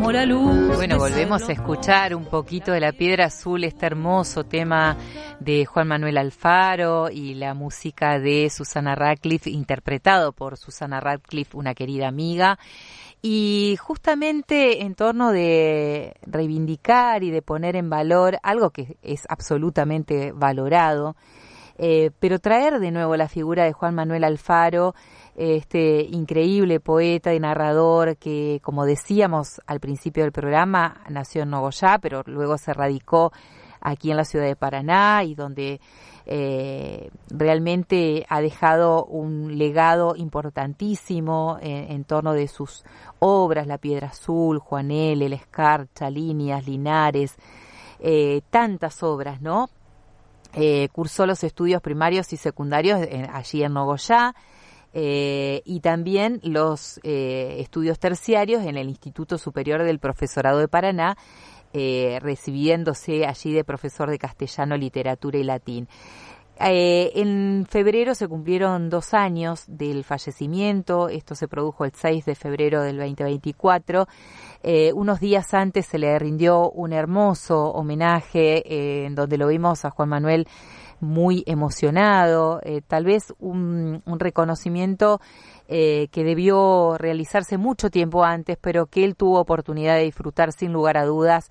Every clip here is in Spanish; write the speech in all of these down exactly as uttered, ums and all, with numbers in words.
como la luz. Bueno, volvemos a escuchar un poquito de La Piedra Azul, este hermoso tema de Juan Manuel Alfaro y la música de Susana Radcliffe, interpretado por Susana Radcliffe, una querida amiga. Y justamente en torno de reivindicar y de poner en valor algo que es absolutamente valorado, eh, pero traer de nuevo la figura de Juan Manuel Alfaro, este increíble poeta y narrador que, como decíamos al principio del programa, nació en Nogoyá, pero luego se radicó aquí en la ciudad de Paraná y donde eh, realmente ha dejado un legado importantísimo en, en torno de sus obras, La Piedra Azul, Juanel, El Escarcha, Líneas, Linares, eh, tantas obras, ¿no? Eh, cursó los estudios primarios y secundarios en, allí en Nogoyá, eh, y también los eh, estudios terciarios en el Instituto Superior del Profesorado de Paraná, Eh, recibiéndose allí de profesor de castellano, literatura y latín. Eh, en febrero se cumplieron dos años del fallecimiento. Esto se produjo el seis de febrero del veinte veinticuatro. Eh, unos días antes se le rindió un hermoso homenaje eh, en donde lo vimos a Juan Manuel muy emocionado, eh, tal vez un, un reconocimiento eh, que debió realizarse mucho tiempo antes, pero que él tuvo oportunidad de disfrutar sin lugar a dudas,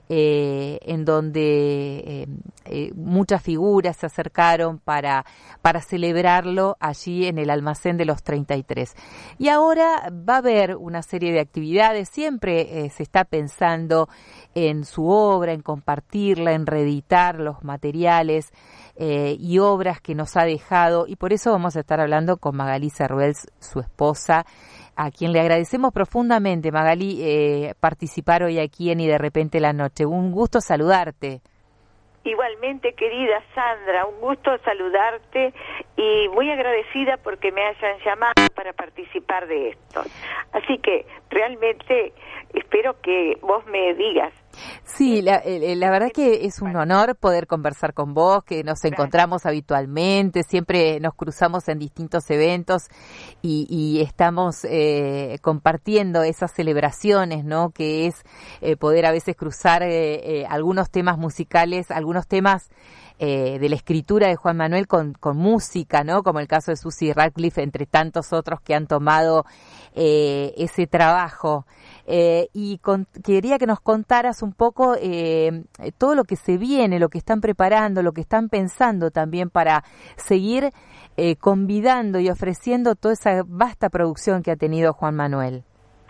eh, en donde eh, eh, muchas figuras se acercaron para, para celebrarlo allí en el almacén de los treinta y tres. Y ahora va a haber una serie de actividades, siempre eh, se está pensando en su obra, en compartirla, en reeditar los materiales eh, y obras que nos ha dejado, y por eso vamos a estar hablando con Magalí Cervels, su esposa, a quien le agradecemos profundamente, Magalí, eh, participar hoy aquí en Y de Repente la Noche. Un gusto saludarte. Igualmente, querida Sandra, un gusto saludarte y muy agradecida porque me hayan llamado para participar de esto. Así que realmente espero que vos me digas. Sí, la, la verdad que es un honor poder conversar con vos, que nos encontramos habitualmente, siempre nos cruzamos en distintos eventos y, y estamos eh, compartiendo esas celebraciones, ¿no? Que es eh, poder a veces cruzar eh, eh, algunos temas musicales, algunos temas eh, de la escritura de Juan Manuel con, con música, ¿no? Como el caso de Susie Radcliffe, entre tantos otros que han tomado eh, ese trabajo. Eh, y con, quería que nos contaras un poco eh, todo lo que se viene, lo que están preparando, lo que están pensando también para seguir eh, convidando y ofreciendo toda esa vasta producción que ha tenido Juan Manuel.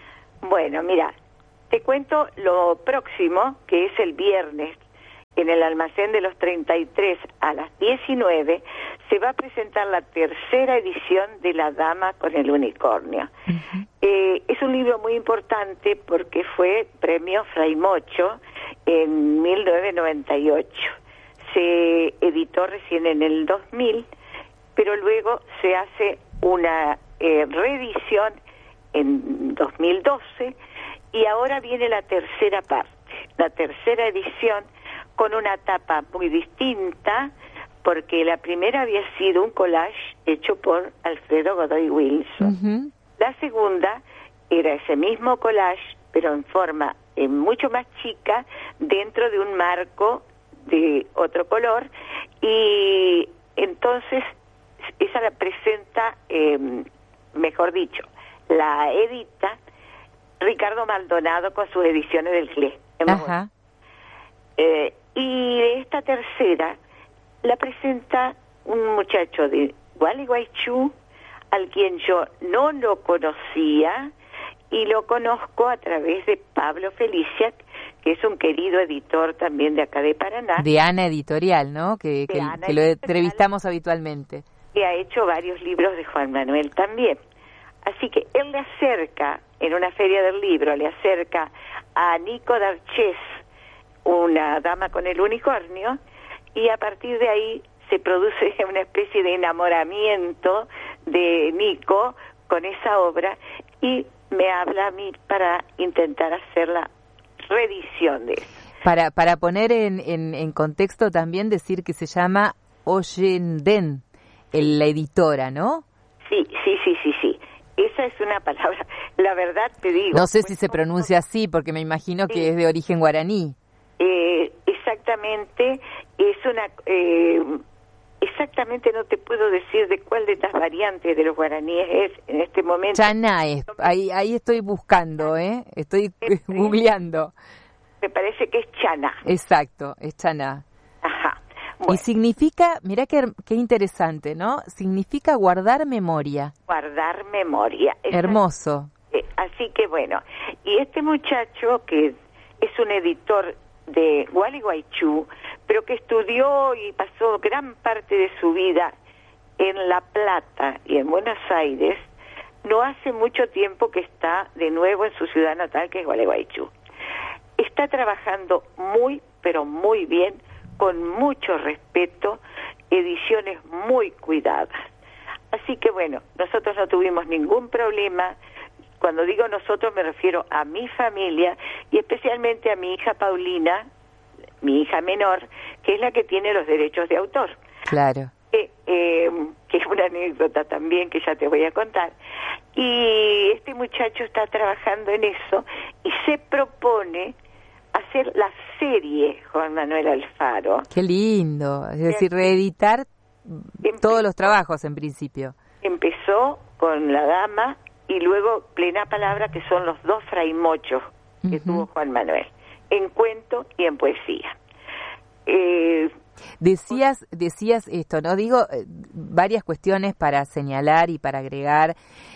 Bueno, mira, te cuento lo próximo, que es el viernes, en el almacén de los treinta y tres a las diecinueve, se va a presentar la tercera edición de La Dama con el Unicornio. Uh-huh. Eh, es un libro muy importante porque fue premio Fray Mocho en mil novecientos noventa y ocho. Se editó recién en el dos mil, pero luego se hace una eh, reedición en dos mil doce y ahora viene la tercera parte, la tercera edición, con una tapa muy distinta, porque la primera había sido un collage hecho por Alfredo Godoy Wilson. Uh-huh. La segunda era ese mismo collage, pero en forma eh, mucho más chica, dentro de un marco de otro color, y entonces esa la presenta, eh, mejor dicho, la edita Ricardo Maldonado con sus ediciones del C L E. Ajá. Eh, y esta tercera la presenta un muchacho de Gualeguaychú, al quien yo no lo conocía y lo conozco a través de Pablo Feliciak, que es un querido editor también de acá de Paraná. De Ana Editorial, ¿no? Que, que, que lo entrevistamos habitualmente. Que ha hecho varios libros de Juan Manuel también. Así que él le acerca, en una feria del libro, le acerca a Nico Darchés, Una Dama con el Unicornio, y a partir de ahí se produce una especie de enamoramiento de Nico con esa obra y me habla a mí para intentar hacer la reedición de eso. Para, para poner en, en, en contexto también, decir que se llama Oyenden, el, la editora, ¿no? Sí, sí, sí, sí, sí. Esa es una palabra, la verdad te digo. No sé si se pronuncia así, porque me imagino que sí, es de origen guaraní. Eh, exactamente, es una... Eh, exactamente no te puedo decir de cuál de estas variantes de los guaraníes es en este momento. Chaná es, ahí, ahí estoy buscando, ¿eh? Estoy es, googleando. Me parece que es chaná. Exacto, es chaná. Ajá. Bueno. Y significa, mira qué, qué interesante, ¿no? Significa guardar memoria. Guardar memoria. Hermoso. Así que bueno, y este muchacho que es un editor de Gualeguaychú, pero que estudió y pasó gran parte de su vida en La Plata y en Buenos Aires, no hace mucho tiempo que está de nuevo en su ciudad natal, que es Gualeguaychú. Está trabajando muy, pero muy bien, con mucho respeto, ediciones muy cuidadas. Así que bueno, nosotros no tuvimos ningún problema. Cuando digo nosotros me refiero a mi familia y especialmente a mi hija Paulina, mi hija menor, que es la que tiene los derechos de autor. Claro. Que, eh, que es una anécdota también que ya te voy a contar. Y este muchacho está trabajando en eso y se propone hacer la serie Juan Manuel Alfaro. Qué lindo, es decir, reeditar empezó, todos los trabajos en principio. Empezó con La Dama y luego Plena Palabra, que son los dos fraimochos que uh-huh. tuvo Juan Manuel, en cuento y en poesía. Eh, decías, decías esto, ¿no? Digo, eh, varias cuestiones para señalar y para agregar,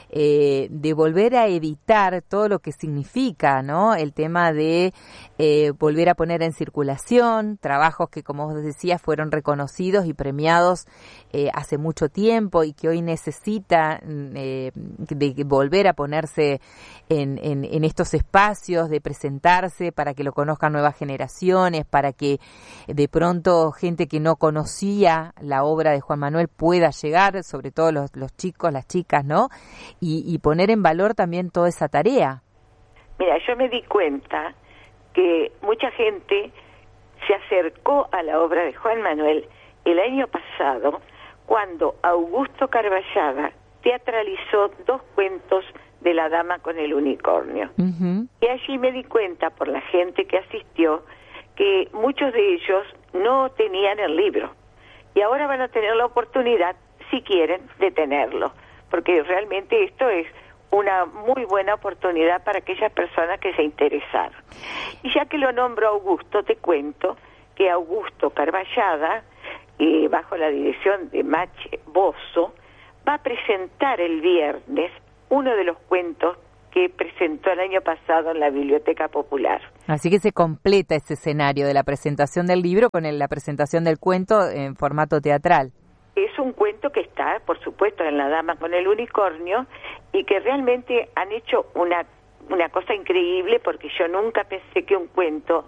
eh, de volver a editar todo lo que significa, ¿no? El tema de eh, volver a poner en circulación trabajos que, como vos decías, fueron reconocidos y premiados eh, hace mucho tiempo y que hoy necesitan eh, de volver a ponerse en, en, en estos espacios, de presentarse para que lo conozcan nuevas generaciones, para que de pronto gente que no conocía la obra de Juan Manuel pueda llegar, sobre todo los, los chicos, las chicas, ¿no? Y, y poner en valor también toda esa tarea. Mira, yo me di cuenta que mucha gente se acercó a la obra de Juan Manuel el año pasado cuando Augusto Carballada teatralizó dos cuentos de La Dama con el Unicornio. Uh-huh. Y allí me di cuenta, por la gente que asistió, que muchos de ellos no tenían el libro y ahora van a tener la oportunidad, si quieren, de tenerlo, porque realmente esto es una muy buena oportunidad para aquellas personas que se interesaron. Y ya que lo nombro Augusto, te cuento que Augusto Carballada, eh, bajo la dirección de Mache Bozo, va a presentar el viernes uno de los cuentos que presentó el año pasado en la Biblioteca Popular. Así que se completa ese escenario de la presentación del libro con el, la presentación del cuento en formato teatral. Es un cuento que está, por supuesto, en La Dama con el Unicornio y que realmente han hecho una, una cosa increíble, porque yo nunca pensé que un cuento,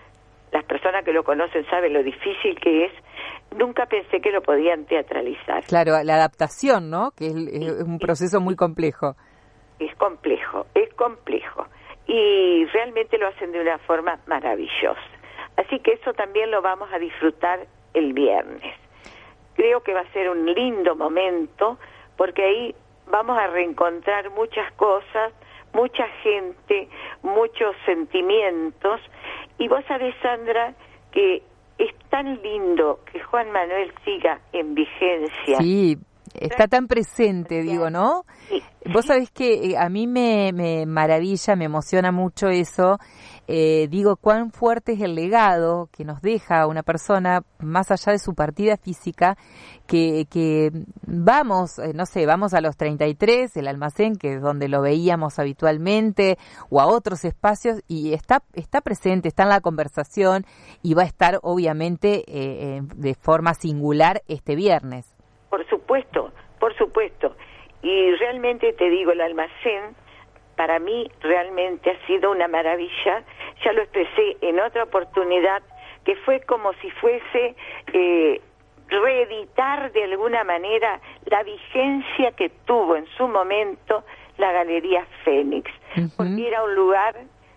las personas que lo conocen saben lo difícil que es, nunca pensé que lo podían teatralizar. Claro, la adaptación, ¿no? Que es, es un proceso muy complejo. Es complejo, es complejo. Y realmente lo hacen de una forma maravillosa. Así que eso también lo vamos a disfrutar el viernes. Creo que va a ser un lindo momento, porque ahí vamos a reencontrar muchas cosas, mucha gente, muchos sentimientos. Y vos sabés, Sandra, que es tan lindo que Juan Manuel siga en vigencia. Sí, está tan presente, digo, ¿no? Sí. Vos sabés que a mí me, me maravilla, me emociona mucho eso. Eh, digo, cuán fuerte es el legado que nos deja una persona, más allá de su partida física, que, que vamos, eh, no sé, vamos a los treinta y tres, el almacén, que es donde lo veíamos habitualmente, o a otros espacios, y está, está presente, está en la conversación, y va a estar, obviamente, eh, de forma singular este viernes. Por supuesto, por supuesto. Y realmente te digo, el almacén para mí realmente ha sido una maravilla. Ya lo expresé en otra oportunidad, que fue como si fuese eh, reeditar de alguna manera la vigencia que tuvo en su momento la Galería Fénix, uh-huh. porque era un lugar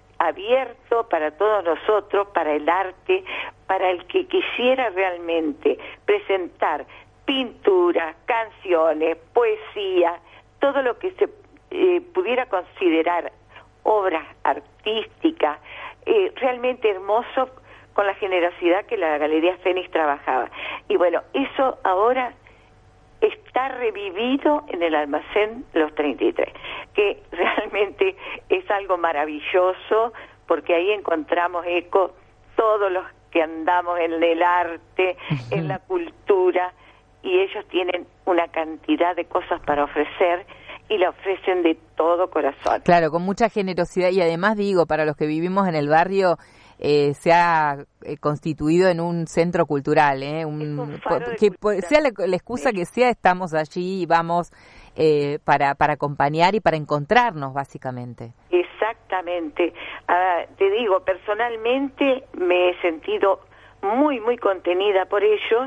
abierto para todos nosotros, para el arte, para el que quisiera realmente presentar pintura, canciones, poesía, todo lo que se eh, pudiera considerar obras artísticas, eh, realmente hermoso, con la generosidad que la Galería Fénix trabajaba. Y bueno, eso ahora está revivido en el almacén Los treinta y tres, que realmente es algo maravilloso, porque ahí encontramos eco todos los que andamos en el arte, uh-huh. en la cultura, y ellos tienen una cantidad de cosas para ofrecer y la ofrecen de todo corazón. Claro, con mucha generosidad, y además digo, para los que vivimos en el barrio, eh, se ha eh, constituido en un centro cultural, ¿eh? Un, un faro de que cultura. Sea la, la excusa sí. que sea, estamos allí y vamos eh, para, para acompañar y para encontrarnos, básicamente. Exactamente. Uh, te digo, personalmente me he sentido muy, muy contenida por ellos,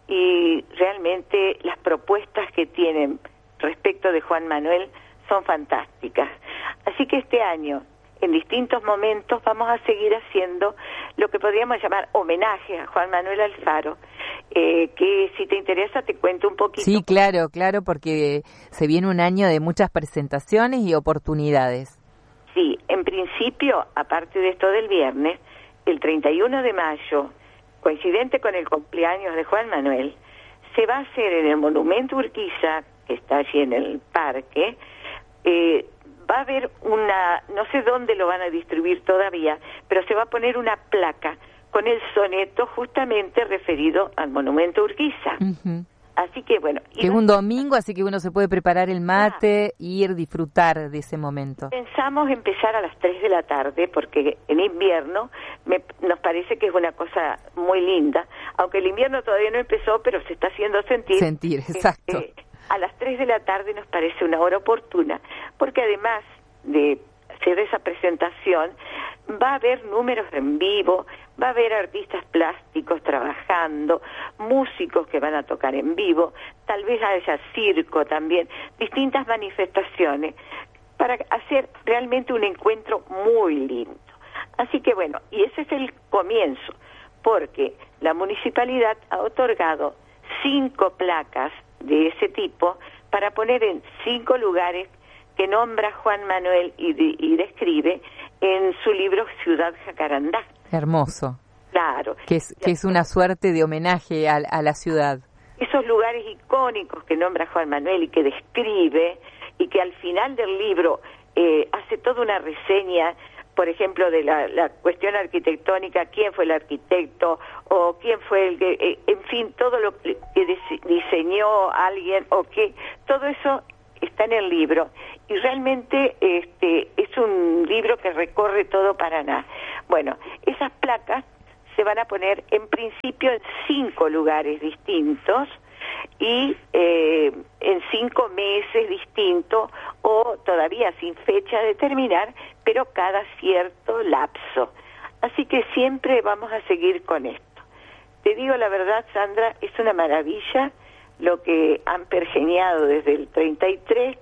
y realmente las propuestas que tienen respecto de Juan Manuel son fantásticas. Así que este año, en distintos momentos, vamos a seguir haciendo lo que podríamos llamar homenaje a Juan Manuel Alfaro, eh, que si te interesa te cuento un poquito. Sí, claro, claro, porque se viene un año de muchas presentaciones y oportunidades. Sí, en principio, aparte de esto del viernes, el treinta y uno de mayo, coincidente con el cumpleaños de Juan Manuel, se va a hacer en el Monumento Urquiza, que está allí en el parque, eh, va a haber una, no sé dónde lo van a distribuir todavía, pero se va a poner una placa con el soneto justamente referido al Monumento Urquiza. Uh-huh. Así que bueno. Que es un domingo, así que uno se puede preparar el mate, ah, ir, disfrutar de ese momento. Pensamos empezar a las tres de la tarde, porque en invierno me, nos parece que es una cosa muy linda, aunque el invierno todavía no empezó, pero se está haciendo sentir. Sentir, exacto. Eh, a las tres de la tarde nos parece una hora oportuna, porque además de hacer esa presentación, va a haber números en vivo, va a haber artistas plásticos trabajando, músicos que van a tocar en vivo, tal vez haya circo también, distintas manifestaciones para hacer realmente un encuentro muy lindo. Así que bueno, y ese es el comienzo, porque la municipalidad ha otorgado cinco placas de ese tipo para poner en cinco lugares que nombra Juan Manuel y, de, y describe en su libro Ciudad Jacarandá. Hermoso. Claro. Que es, que es una suerte de homenaje a, a la ciudad. Esos lugares icónicos que nombra Juan Manuel y que describe, y que al final del libro eh, hace toda una reseña, por ejemplo, de la, la cuestión arquitectónica, quién fue el arquitecto, o quién fue el que, eh, en fin, todo lo que diseñó alguien, o qué, todo eso está en el libro, y realmente este es un libro que recorre todo Paraná. Bueno, esas placas se van a poner en principio en cinco lugares distintos y eh, en cinco meses distintos, o todavía sin fecha de terminar, pero cada cierto lapso. Así que siempre vamos a seguir con esto. Te digo la verdad, Sandra, es una maravilla lo que han pergeñado desde el treinta y tres,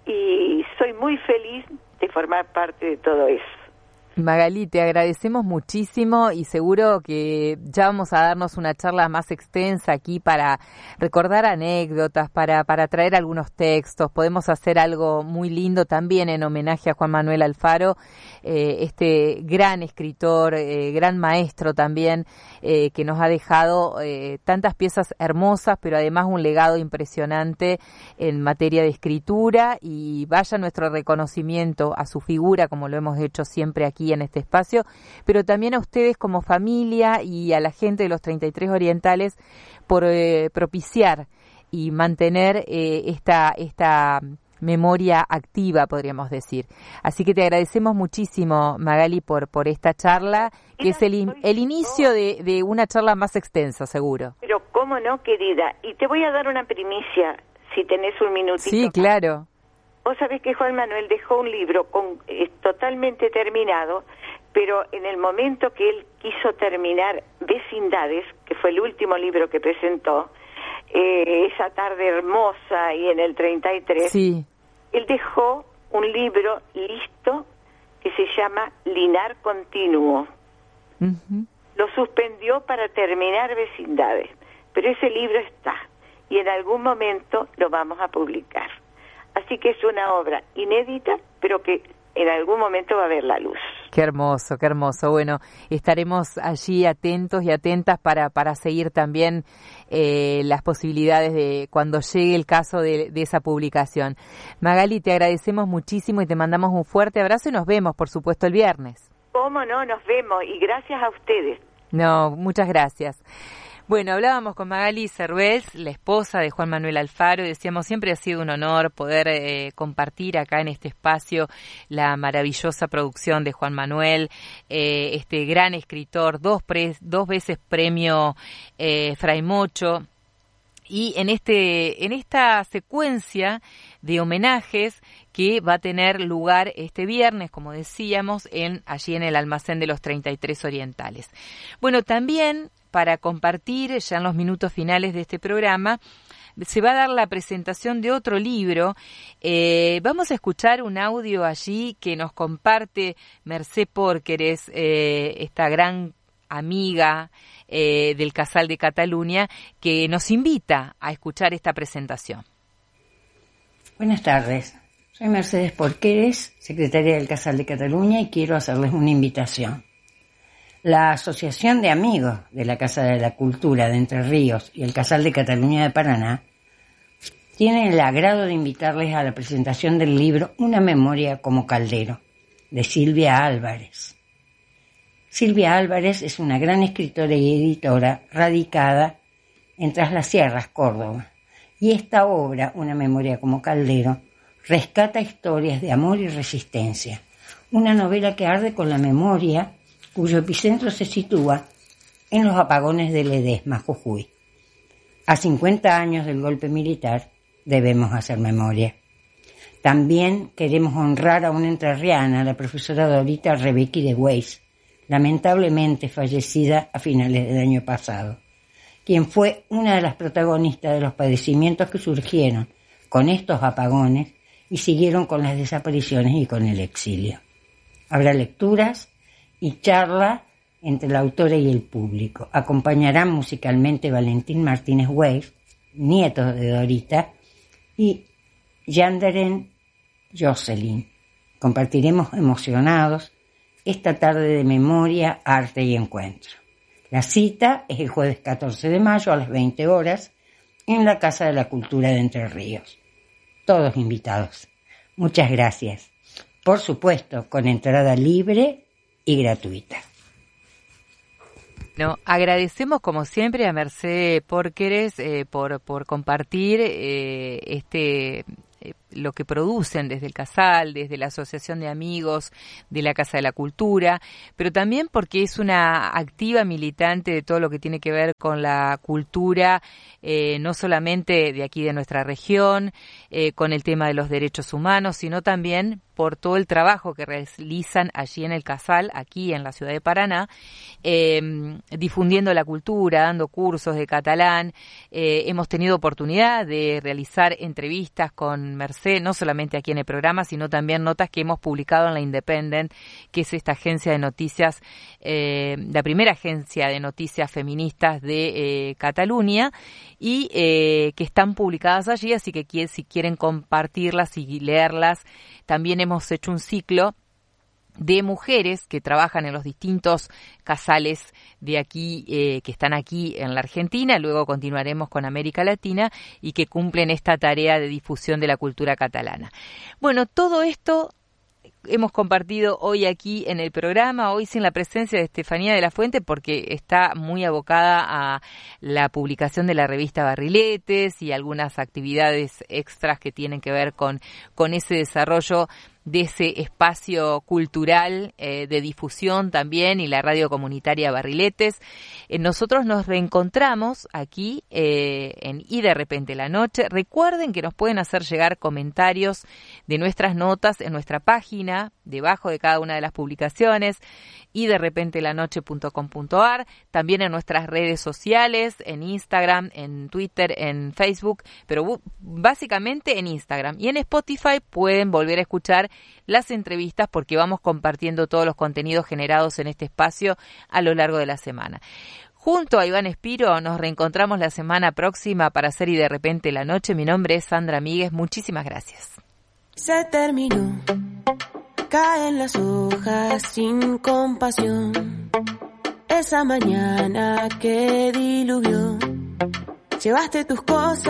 y soy muy feliz de formar parte de todo eso. Magalí, te agradecemos muchísimo, y seguro que ya vamos a darnos una charla más extensa aquí para recordar anécdotas, para, para traer algunos textos. Podemos hacer algo muy lindo también en homenaje a Juan Manuel Alfaro, eh, este gran escritor, eh, gran maestro también, eh, que nos ha dejado eh, tantas piezas hermosas, pero además un legado impresionante en materia de escritura, y vaya nuestro reconocimiento a su figura, como lo hemos hecho siempre aquí en este espacio, pero también a ustedes como familia y a la gente de los treinta y tres Orientales por eh, propiciar y mantener eh, esta esta memoria activa, podríamos decir. Así que te agradecemos muchísimo, Magali, por por esta charla, que es el, in, el inicio de, de una charla más extensa, seguro. Pero cómo no, querida, y te voy a dar una primicia, si tenés un minutito. Sí, claro. Vos sabés que Juan Manuel dejó un libro con, eh, totalmente terminado, pero en el momento que él quiso terminar Vecindades, que fue el último libro que presentó, eh, esa tarde hermosa y en el treinta y tres, sí, él dejó un libro listo que se llama Linar Continuo. Uh-huh. Lo suspendió para terminar Vecindades, pero ese libro está, y en algún momento lo vamos a publicar. Así Así que es una obra inédita, pero que en algún momento va a ver la luz. Qué hermoso, qué hermoso. Bueno, estaremos allí atentos y atentas para, para seguir también eh, las posibilidades de cuando llegue el caso de, de esa publicación. Magali, te agradecemos muchísimo y te mandamos un fuerte abrazo y nos vemos, por supuesto, el viernes. ¿Cómo no? Nos vemos y gracias a ustedes. No, muchas gracias. Bueno, hablábamos con Magali Cervels, la esposa de Juan Manuel Alfaro, y decíamos, siempre ha sido un honor poder eh, compartir acá en este espacio la maravillosa producción de Juan Manuel, eh, este gran escritor, dos, pre, dos veces premio eh, Fray Mocho, y en este en esta secuencia de homenajes que va a tener lugar este viernes, como decíamos, en allí en el Almacén de los treinta y tres Orientales. Bueno, también para compartir ya en los minutos finales de este programa, se va a dar la presentación de otro libro. Eh, vamos a escuchar un audio allí que nos comparte Mercé Pórqueres, eh, esta gran amiga eh, del Casal de Cataluña, que nos invita a escuchar esta presentación. Buenas tardes, soy Mercedes Pórqueres, secretaria del Casal de Cataluña, y quiero hacerles una invitación. La Asociación de Amigos de la Casa de la Cultura de Entre Ríos y el Casal de Cataluña de Paraná tienen el agrado de invitarles a la presentación del libro Una memoria como caldero, de Silvia Álvarez. Silvia Álvarez es una gran escritora y editora radicada en Tras las Sierras, Córdoba, y esta obra, Una memoria como caldero, rescata historias de amor y resistencia, una novela que arde con la memoria, cuyo epicentro se sitúa en los apagones de Ledesma, Jujuy. A cincuenta años del golpe militar debemos hacer memoria. También queremos honrar a una entrerriana, la profesora Dorita Rebequi de Weiss, lamentablemente fallecida a finales del año pasado, quien fue una de las protagonistas de los padecimientos que surgieron con estos apagones y siguieron con las desapariciones y con el exilio. Habrá lecturas y charla entre la autora y el público. Acompañarán musicalmente Valentín Martínez Weiss, nieto de Dorita, y Yanderen Jocelyn. Compartiremos emocionados esta tarde de memoria, arte y encuentro. La cita es el jueves catorce de mayo a las veinte horas en la Casa de la Cultura de Entre Ríos. Todos invitados. Muchas gracias. Por supuesto, con entrada libre y gratuita. No, agradecemos como siempre a Mercé Pórqueres eh, por, por compartir eh, este eh, lo que producen desde el Casal, desde la Asociación de Amigos de la Casa de la Cultura, pero también porque es una activa militante de todo lo que tiene que ver con la cultura, eh, no solamente de aquí de nuestra región, eh, con el tema de los derechos humanos, sino también por todo el trabajo que realizan allí en el Casal, aquí en la ciudad de Paraná, eh, difundiendo la cultura, dando cursos de catalán. Eh, hemos tenido oportunidad de realizar entrevistas con Mercé, no solamente aquí en el programa, sino también notas que hemos publicado en la Independent, que es esta agencia de noticias, eh, la primera agencia de noticias feministas de eh, Cataluña, y eh, que están publicadas allí, así que si quieren compartirlas y leerlas, también hemos hecho un ciclo de mujeres que trabajan en los distintos casales de aquí, eh, que están aquí en la Argentina, luego continuaremos con América Latina, y que cumplen esta tarea de difusión de la cultura catalana. Bueno, todo esto hemos compartido hoy aquí en el programa, hoy sin la presencia de Estefanía de la Fuente, porque está muy abocada a la publicación de la revista Barriletes y algunas actividades extras que tienen que ver con, con ese desarrollo de ese espacio cultural eh, de difusión también, y la radio comunitaria Barriletes. Eh, nosotros nos reencontramos aquí eh, en Y de repente la noche. Recuerden que nos pueden hacer llegar comentarios de nuestras notas en nuestra página, debajo de cada una de las publicaciones, y de repente la noche punto com punto a r, también en nuestras redes sociales, en Instagram, en Twitter, en Facebook, pero básicamente en Instagram. Y en Spotify pueden volver a escuchar las entrevistas, porque vamos compartiendo todos los contenidos generados en este espacio a lo largo de la semana. Junto a Iván Espiro nos reencontramos la semana próxima para hacer Y de repente la noche. Mi nombre es Sandra Míguez. Muchísimas gracias. Se terminó, caen las hojas sin compasión. Esa mañana que diluvió, llevaste tus cosas